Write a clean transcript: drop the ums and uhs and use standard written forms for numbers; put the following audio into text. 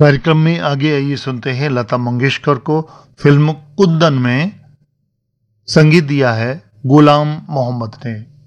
कार्यक्रम में आगे आइए सुनते हैं लता मंगेशकर को। फिल्म कुद्दन में संगीत दिया है गुलाम मोहम्मद ने।